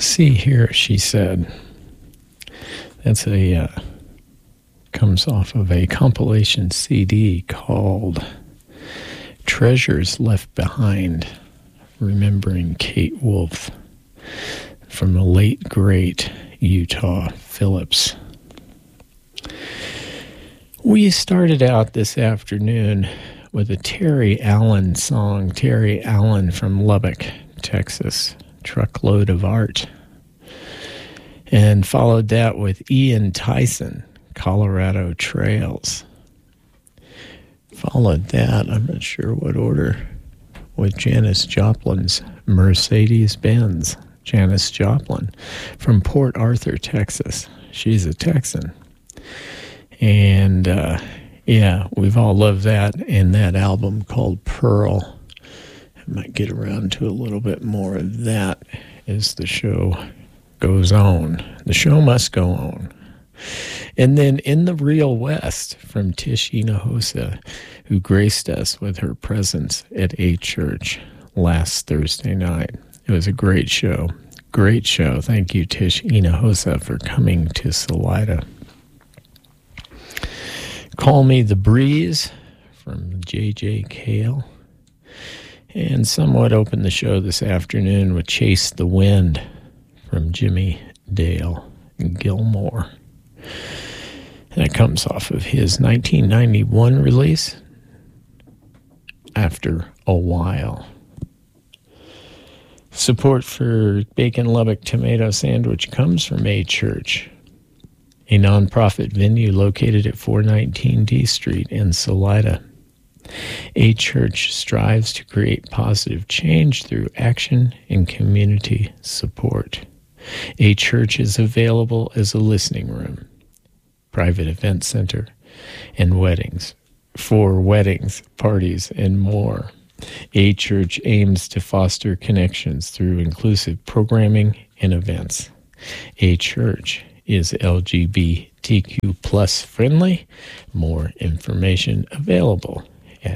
See here, she said. That's comes off of a compilation CD called Treasures Left Behind, remembering Kate Wolf, from the late, great Utah Phillips. We started out this afternoon with a Terry Allen song. Terry Allen from Lubbock, Texas, Truckload of Art. And followed that with Ian Tyson, Colorado Trails. Followed that, I'm not sure what order, with Janis Joplin's Mercedes-Benz. Janis Joplin from Port Arthur, Texas. She's a Texan. And, yeah, we've all loved that. And that album called Pearl. I might get around to a little bit more of that as the show goes on. The show must go on. And then In the Real West from Tish Hinojosa, who graced us with her presence at A Church last Thursday night. It was a great show. Great show. Thank you, Tish Hinojosa, for coming to Salida. Call Me the Breeze from J.J. Cale. And somewhat opened the show this afternoon with Chase the Wind from Jimmy Dale Gilmore. And it comes off of his 1991 release, After a While. Support for Bacon Lubbock Tomato Sandwich comes from A Church, a nonprofit venue located at 419 D Street in Salida. A Church strives to create positive change through action and community support. A Church is available as a listening room, private event center, and weddings, parties, and more. A Church aims to foster connections through inclusive programming and events. A Church is LGBTQ plus friendly. More information available at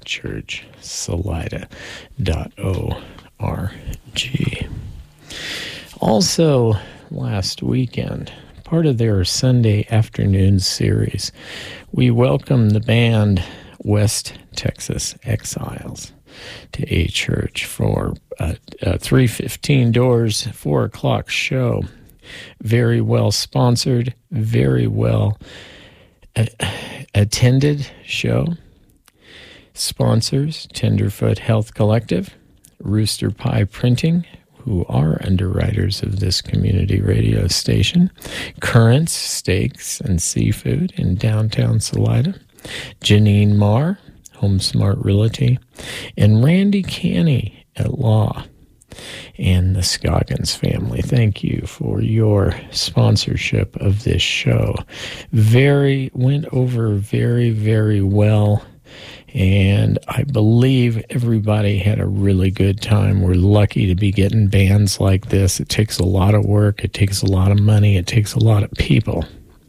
achurchsalida.org. Also, last weekend, part of their Sunday afternoon series, we welcomed the band West Texas Exiles to A Church for a 3:15 doors, 4 o'clock show. Very well sponsored, very well attended show. Sponsors, Tenderfoot Health Collective, Rooster Pie Printing, who are underwriters of this community radio station, Currents Steaks and Seafood in downtown Salida, Janine Marr, Home Smart Realty, and Randy Canny at Law, and the Scoggins family. Thank you for your sponsorship of this show. Went over very, very well. And I believe everybody had a really good time. We're lucky to be getting bands like this. It takes a lot of work. It takes a lot of money. It takes a lot of people.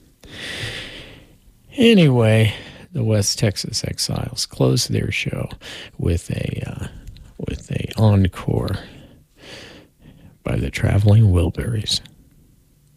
Anyway, the West Texas Exiles closed their show with a encore by the Traveling Wilburys.